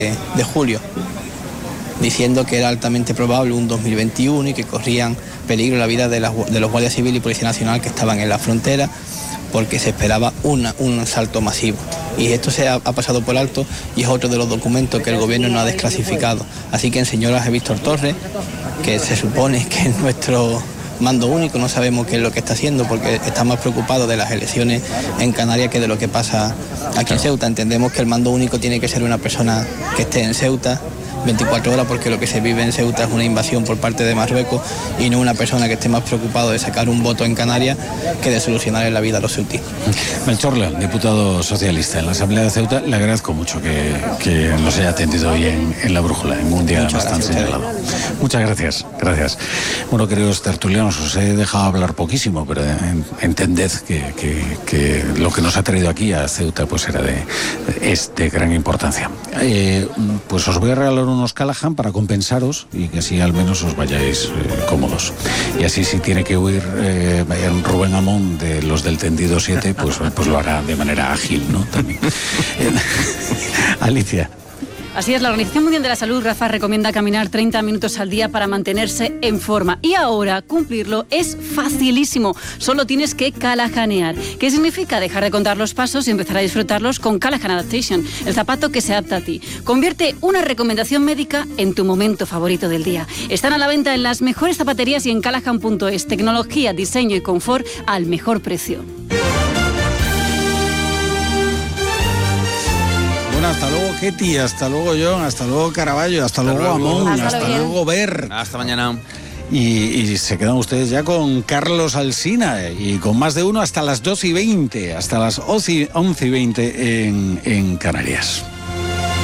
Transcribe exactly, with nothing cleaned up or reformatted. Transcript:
de julio, diciendo que era altamente probable un dos mil veintiuno y que corrían peligro la vida de, las, de los guardias civiles y Policía Nacional que estaban en la frontera, porque se esperaba una, un asalto masivo. Y esto se ha, ha pasado por alto y es otro de los documentos que el gobierno no ha desclasificado. Así que en señoras de Víctor Torres, que se supone que es nuestro mando único, no sabemos qué es lo que está haciendo porque está más preocupado de las elecciones en Canarias que de lo que pasa aquí en Ceuta. Entendemos que el mando único tiene que ser una persona que esté en Ceuta veinticuatro horas, porque lo que se vive en Ceuta es una invasión por parte de Marruecos y no una persona que esté más preocupado de sacar un voto en Canarias que de solucionar la vida a los ceutinos. Melchor León, diputado socialista en la Asamblea de Ceuta, le agradezco mucho que, que nos haya atendido hoy en, en La Brújula, en un día más tan señalado. Muchas gracias, gracias. Bueno, queridos tertulianos, os he dejado hablar poquísimo, pero en, entended que, que, que lo que nos ha traído aquí a Ceuta pues era de, es de gran importancia. Eh, pues os voy a regalar unos Callahan para compensaros y que así al menos os vayáis eh, cómodos. Y así si tiene que huir eh, Rubén Amón de los del tendido siete, pues, pues lo hará de manera ágil, ¿no? También. Alicia. Así es, la Organización Mundial de la Salud, Rafa, recomienda caminar treinta minutos al día para mantenerse en forma. Y ahora cumplirlo es facilísimo. Solo tienes que callahanear. ¿Qué significa? Dejar de contar los pasos y empezar a disfrutarlos con Callahan Adaptation, el zapato que se adapta a ti. Convierte una recomendación médica en tu momento favorito del día. Están a la venta en las mejores zapaterías y en callahan punto es. Tecnología, diseño y confort al mejor precio. Hasta luego Ketty, hasta luego John, hasta luego Caraballo, hasta, hasta luego Amón, hasta, hasta luego Ver. Hasta mañana. Y, y se quedan ustedes ya con Carlos Alsina y con más de uno hasta las doce y veinte, hasta las once y veinte en, en Canarias.